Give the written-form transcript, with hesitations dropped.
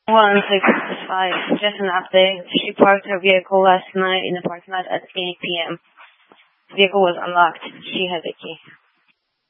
1665. Just an update. She parked her vehicle last night in the parking lot at 8 p.m. The vehicle was unlocked. She had the key.